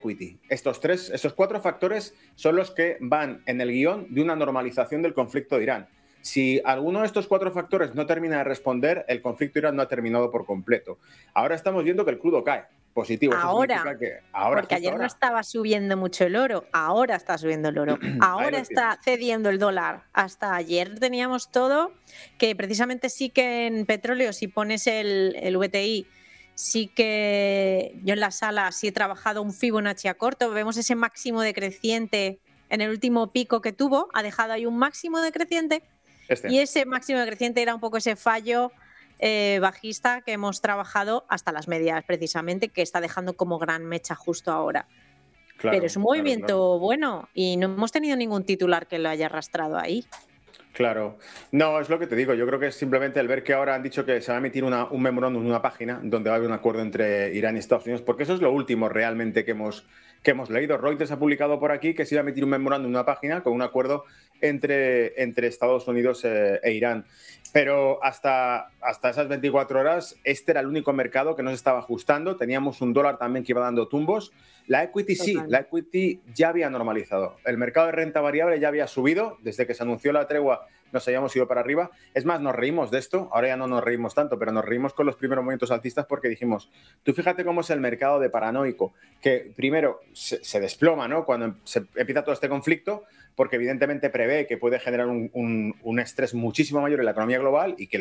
equity. Estos 4 factores son los que van en el guión de una normalización del conflicto de Irán. Si alguno de estos 4 factores no termina de responder, el conflicto de Irán no ha terminado por completo. Ahora estamos viendo que el crudo cae. Positivo. Eso significa que ahora, porque ayer ahora, no estaba subiendo mucho el oro, ahora está subiendo el oro, ahora está cediendo el dólar. Hasta ayer teníamos todo, que precisamente sí que en petróleo, si pones el VTI, sí que yo en la sala sí he trabajado un Fibonacci a corto, vemos ese máximo decreciente en el último pico que tuvo, ha dejado ahí un máximo decreciente y ese máximo decreciente era un poco ese fallo bajista que hemos trabajado hasta las medias precisamente, que está dejando como gran mecha justo ahora. Claro, pero es un movimiento bueno y no hemos tenido ningún titular que lo haya arrastrado ahí. Claro. No, es lo que te digo. Yo creo que es simplemente el ver que ahora han dicho que se va a emitir un memorándum en una página donde va a haber un acuerdo entre Irán y Estados Unidos, porque eso es lo último realmente que hemos leído. Reuters ha publicado por aquí que se iba a emitir un memorándum en una página con un acuerdo entre Estados Unidos e Irán. Pero hasta esas 24 horas, este era el único mercado que no se estaba ajustando. Teníamos un dólar también que iba dando tumbos. La equity sí, la equity ya había normalizado. El mercado de renta variable ya había subido. Desde que se anunció la tregua nos habíamos ido para arriba. Es más, nos reímos de esto. Ahora ya no nos reímos tanto, pero nos reímos con los primeros movimientos alcistas porque dijimos, tú fíjate cómo es el mercado de paranoico, que primero se desploma, ¿no? Cuando se empieza todo este conflicto, porque evidentemente prevé que puede generar un estrés muchísimo mayor en la economía global y que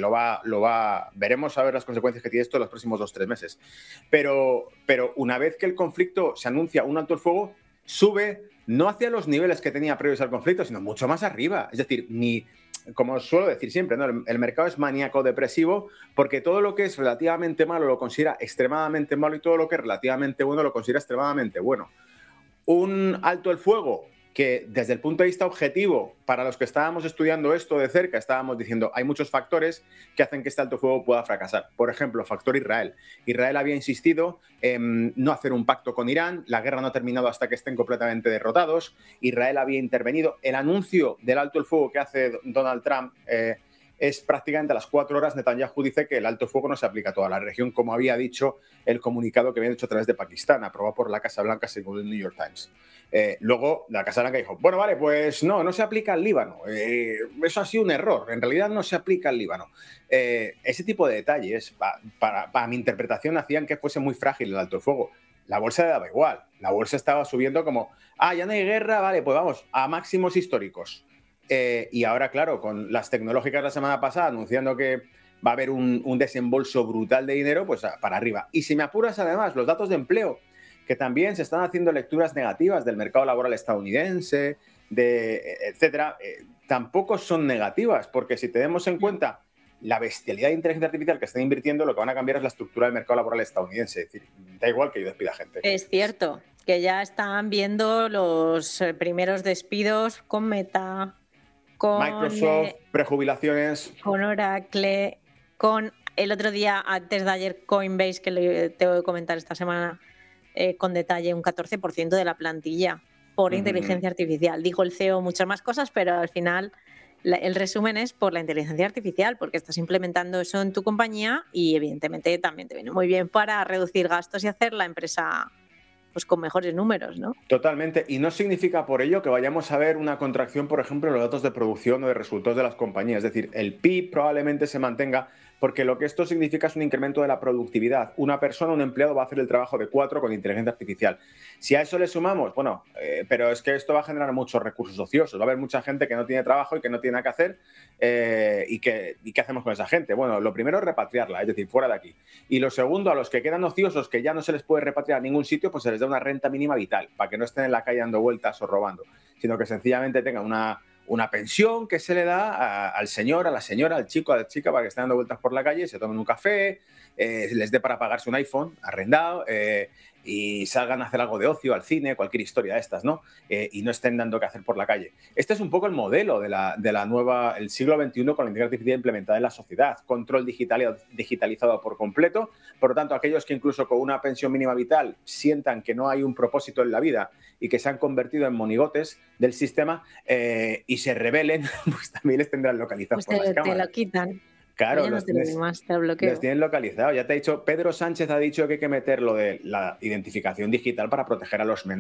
veremos a ver las consecuencias que tiene esto en los próximos 2-3 meses. Pero una vez que el conflicto se anuncia un alto el fuego, sube no hacia los niveles que tenía previos al conflicto, sino mucho más arriba. Es decir, como suelo decir siempre, ¿no? El mercado es maníaco depresivo porque todo lo que es relativamente malo lo considera extremadamente malo y todo lo que es relativamente bueno lo considera extremadamente bueno. Un alto el fuego que desde el punto de vista objetivo, para los que estábamos estudiando esto de cerca, estábamos diciendo hay muchos factores que hacen que este alto fuego pueda fracasar. Por ejemplo, factor Israel. Israel había insistido en no hacer un pacto con Irán, la guerra no ha terminado hasta que estén completamente derrotados, Israel había intervenido. El anuncio del alto el fuego que hace Donald Trump es prácticamente a las 4 horas. Netanyahu dice que el alto fuego no se aplica a toda la región, como había dicho el comunicado que habían hecho a través de Pakistán, aprobado por la Casa Blanca según el New York Times. Luego la Casa Blanca dijo, bueno, vale, pues no se aplica al Líbano. Eso ha sido un error, en realidad no se aplica al Líbano. Ese tipo de detalles, para mi interpretación, hacían que fuese muy frágil el alto fuego. La bolsa le daba igual, la bolsa estaba subiendo como, ya no hay guerra, vale, pues vamos, a máximos históricos. Y ahora, claro, con las tecnológicas la semana pasada anunciando que va a haber un desembolso brutal de dinero, pues para arriba. Y si me apuras, además, los datos de empleo, que también se están haciendo lecturas negativas del mercado laboral estadounidense, etcétera, tampoco son negativas, porque si tenemos en cuenta la bestialidad de inteligencia artificial que están invirtiendo, lo que van a cambiar es la estructura del mercado laboral estadounidense. Es decir, da igual que yo despida gente. Es cierto, que ya están viendo los primeros despidos con Meta, con Microsoft, prejubilaciones. Con Oracle, con el otro día, antes de ayer, Coinbase, que le tengo que comentar esta semana con detalle, un 14% de la plantilla por inteligencia artificial. Dijo el CEO muchas más cosas, pero al final el resumen es por la inteligencia artificial, porque estás implementando eso en tu compañía y evidentemente también te viene muy bien para reducir gastos y hacer la empresa pues con mejores números, ¿no? Totalmente. Y no significa por ello que vayamos a ver una contracción, por ejemplo, en los datos de producción o de resultados de las compañías. Es decir, el PIB probablemente se mantenga porque lo que esto significa es un incremento de la productividad. Una persona, un empleado, va a hacer el trabajo de 4 con inteligencia artificial. Si a eso le sumamos, bueno, pero es que esto va a generar muchos recursos ociosos. Va a haber mucha gente que no tiene trabajo y que no tiene nada que hacer. ¿Y qué hacemos con esa gente? Bueno, lo primero es repatriarla, es decir, fuera de aquí. Y lo segundo, a los que quedan ociosos, que ya no se les puede repatriar a ningún sitio, pues se les da una renta mínima vital, para que no estén en la calle dando vueltas o robando, sino que sencillamente tengan una pensión que se le da al señor, a la señora, al chico, a la chica, para que estén dando vueltas por la calle, se tomen un café, les dé para pagarse un iPhone arrendado y salgan a hacer algo de ocio, al cine, cualquier historia de estas, ¿no? Y no estén dando que hacer por la calle. Este es un poco el modelo de la nueva, el siglo XXI con la inteligencia artificial implementada en la sociedad. Control digitalizado por completo. Por lo tanto, aquellos que incluso con una pensión mínima vital sientan que no hay un propósito en la vida y que se han convertido en monigotes del sistema y se rebelen, pues también les tendrán localizados pues por las cámaras. Te lo quitan. Claro, Ya no te lo doy más, te lo bloqueo. los tienes localizados. Ya te ha dicho, Pedro Sánchez ha dicho que hay que meter lo de la identificación digital para proteger a los menores.